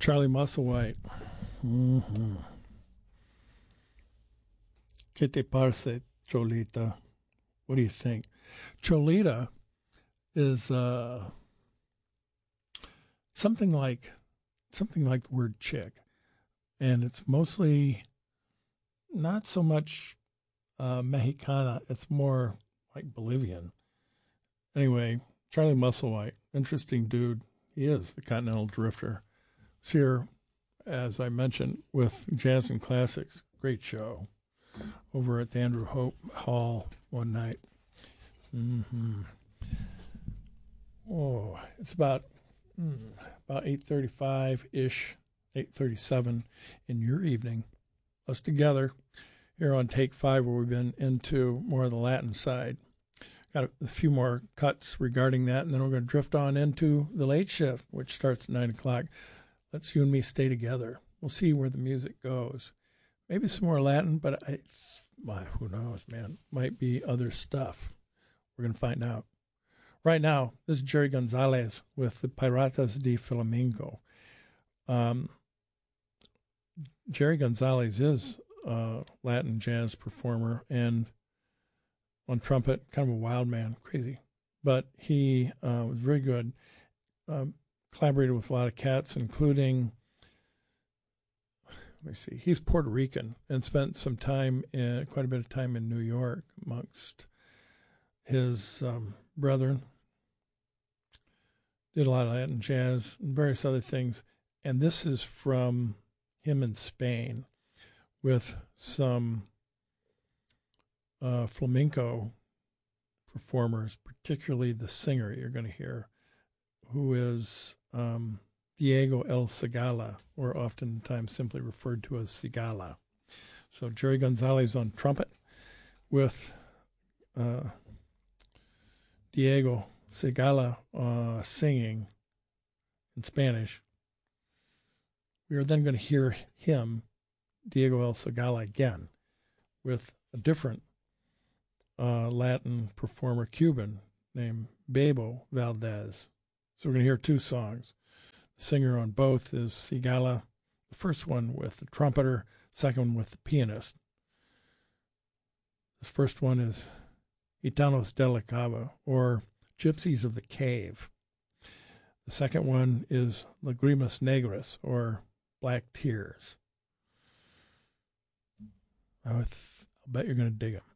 Charlie Musselwhite. Mm-hmm. ¿Qué te parece, Cholita? What do you think? Cholita is something like the word chick, and it's mostly not so much Mexicana. It's more like Bolivian. Anyway, Charlie Musselwhite, interesting dude. He is the Continental Drifter. He's here, as I mentioned, with Jazz and Classics. Great show over at the Andrew Hope Hall one night. Mm-hmm. Oh, it's about 8:35-ish, 8:37 in your evening. Us together here on Take 5, where we've been into more of the Latin side. Got a few more cuts regarding that, and then we're going to drift on into the late shift, which starts at 9 o'clock. Let's you and me stay together. We'll see where the music goes. Maybe some more Latin, but who knows, man? Might be other stuff. We're going to find out. Right now, this is Jerry Gonzalez with the Piratas de Flamenco. Jerry Gonzalez is a Latin jazz performer and on trumpet, kind of a wild man, crazy. But he was very good. Collaborated with a lot of cats, including, let me see, he's Puerto Rican and spent some time, quite a bit of time in New York amongst his brethren. Did a lot of Latin jazz and various other things. And this is from him in Spain with some flamenco performers, particularly the singer you're going to hear, who is Diego El Cigala, or oftentimes simply referred to as Cigala. So Jerry Gonzalez on trumpet with Diego Cigala singing in Spanish. We are then going to hear him, Diego El Cigala, again with a different Latin performer, Cuban, named Bebo Valdez. So we're going to hear two songs. The singer on both is Cigala, the first one with the trumpeter, second one with the pianist. This first one is Gitanos de la Cava, or Gypsies of the Cave. The second one is Lagrimas Negras, or Black Tears. I'll bet you're going to dig them.